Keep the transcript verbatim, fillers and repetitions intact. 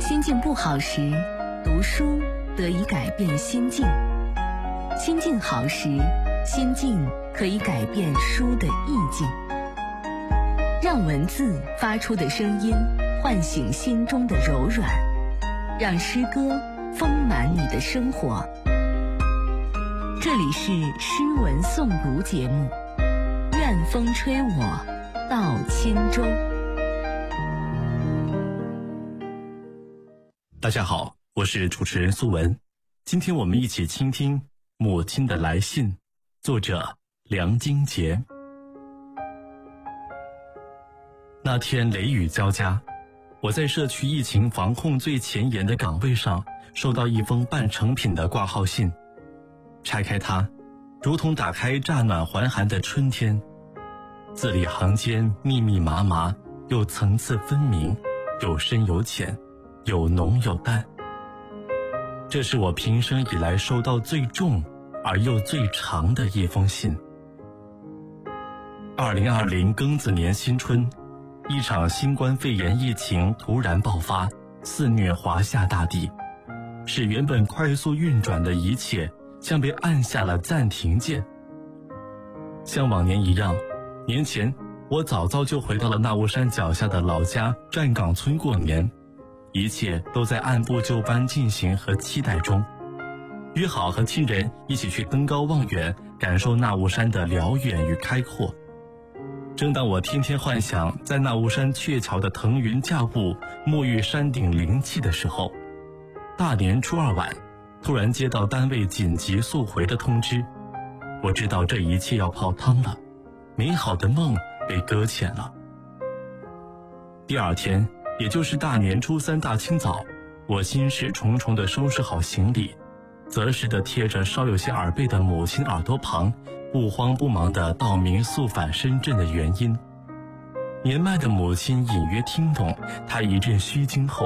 心境不好时，读书得以改变心境；心境好时，心境可以改变书的意境。让文字发出的声音唤醒心中的柔软，让诗歌丰满你的生活。这里是诗文诵读节目，愿风吹我到轻舟。 大家好，我是主持人苏文。今天我们一起倾听母亲的来信，作者梁金杰。那天雷雨交加，我在社区疫情防控最前沿的岗位上，收到一封半成品的挂号信。拆开它，如同打开乍暖还寒的春天，字里行间密密麻麻，又层次分明，有深有浅，有浓有淡。这是我平生以来收到最重而又最长的一封信。二零二零庚子年新春，一场新冠肺炎疫情突然爆发，肆虐华夏大地，使原本快速运转的一切像被按下了暂停键。像往年一样，年前我早早就回到了纳雾山脚下的老家站岗村过年，一切都在按部就班进行和期待中。约好和亲人一起去登高望远，感受纳雾山的辽远与开阔。正当我天天幻想在纳雾山鹊桥的腾云驾雾，沐浴山顶灵气的时候，大年初二晚突然接到单位紧急速回的通知，我知道这一切要泡汤了，美好的梦被搁浅了。第二天，也就是大年初三大清早，我心事重重地收拾好行李，择时地贴着稍有些耳背的母亲耳朵旁，不慌不忙地道明速返深圳的原因。年迈的母亲隐约听懂，她一阵虚惊后